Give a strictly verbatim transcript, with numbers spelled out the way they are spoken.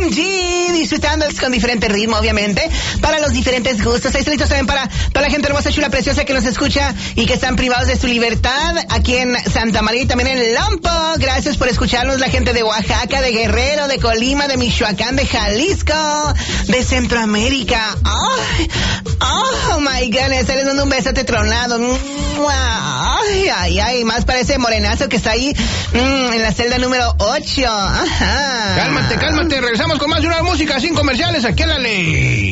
G, disfrutando con diferente ritmo, obviamente, para los diferentes gustos. Ahí listos también para toda la gente hermosa, chula, preciosa que nos escucha y que están privados de su libertad aquí en Santa María y también en Lompo. Gracias por escucharnos, la gente de Oaxaca, de Guerrero, de Colima, de Michoacán, de Jalisco, de Centroamérica. Oh, oh my goodness, les mando un besote tronado. Ay, ay, ay, más para ese morenazo que está ahí mmm, en la celda número ocho. Ajá. Cálmate, cálmate, regresamos con más de una música sin comerciales aquí en la ley.